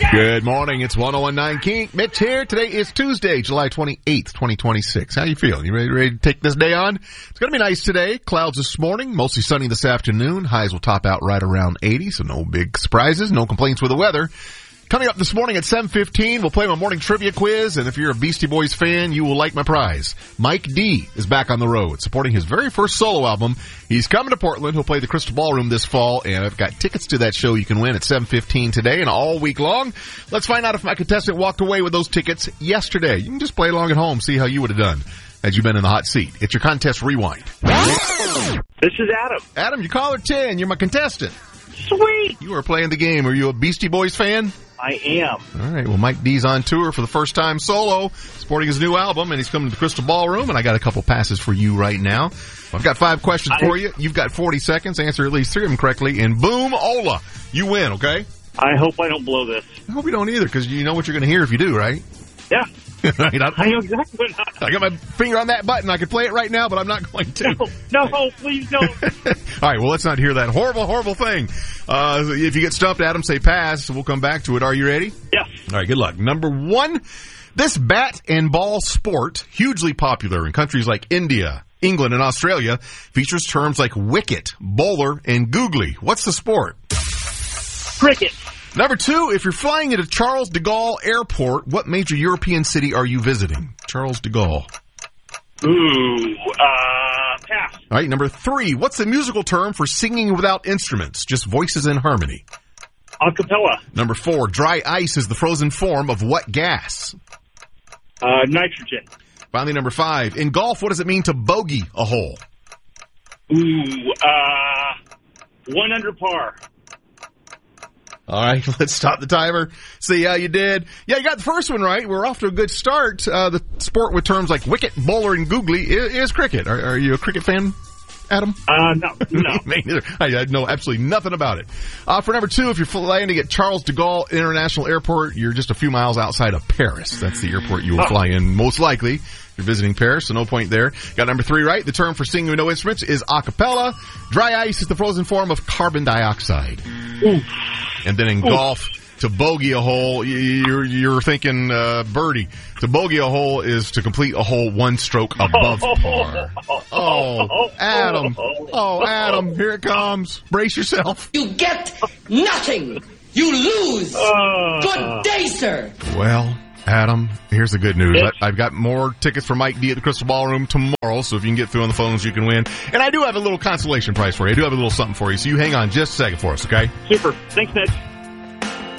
Good morning. It's 101.9 Kink. Mitch here. Today is Tuesday, July 28th, 2026. How you feeling? You ready to take this day on? It's going to be nice today. Clouds this morning, mostly sunny this afternoon. Highs will top out right around 80, so no big surprises, no complaints with the weather. Coming up this morning at 7:15, we'll play my morning trivia quiz, and if you're a Beastie Boys fan, you will like my prize. Mike D is back on the road, supporting his very first solo album. He's coming to Portland. He'll play the Crystal Ballroom this fall, and I've got tickets to that show you can win at 7:15 today and all week long. Let's find out if my contestant walked away with those tickets yesterday. You can just play along at home, see how you would have done had you been in the hot seat. It's your contest rewind. This is Adam. Adam, you're caller 10. You're my contestant. Sweet. You are playing the game. Are you a Beastie Boys fan? I am. All right, well, Mike D's on tour for the first time solo, supporting his new album, and he's coming to the Crystal Ballroom, and I got a couple passes for you right now. I've got 5 questions for you. You've got 40 seconds. Answer at least 3 of them correctly, and boom, Ola, you win, okay? I hope I don't blow this. I hope you don't either, because you know what you're going to hear if you do, right? Yeah. Right, I know exactly what I got my finger on that button. I could play it right now, but I'm not going to. No, please don't. All right, well, let's not hear that horrible, horrible thing. If you get stumped, Adam, say pass. We'll come back to it. Are you ready? Yes. All right, good luck. Number 1, this bat and ball sport, hugely popular in countries like India, England, and Australia, features terms like wicket, bowler, and googly. What's the sport? Cricket. Number 2, if you're flying into Charles de Gaulle Airport, what major European city are you visiting? Charles de Gaulle. Ooh, pass. All right, number 3, what's the musical term for singing without instruments, just voices in harmony? Acapella. Number 4, dry ice is the frozen form of what gas? Nitrogen. Finally, number 5, in golf, what does it mean to bogey a hole? Ooh, 1 under par. All right, let's stop the timer. See how you did. Yeah, you got the first one right. We're off to a good start. The sport with terms like wicket, bowler, and googly is cricket. Are you a cricket fan, Adam? No. Me neither. I know absolutely nothing about it. For number 2, if you're landing at Charles de Gaulle International Airport, you're just a few miles outside of Paris. That's the airport you will fly in most likely. You're visiting Paris, so no point there. Got number 3 right. The term for singing with no instruments is a cappella. Dry ice is the frozen form of carbon dioxide. Ooh. And then in golf, to bogey a hole, you're thinking birdie. To bogey a hole is to complete a hole 1 stroke above par. Oh, Adam. Oh, Adam, here it comes. Brace yourself. You get nothing. You lose. Good day, sir. Well, Adam, here's the good news. I've got more tickets for Mike D at the Crystal Ballroom tomorrow, so if you can get through on the phones, you can win. And I do have a little consolation prize for you. I do have a little something for you, so you hang on just a second for us, okay? Super. Thanks, Mitch.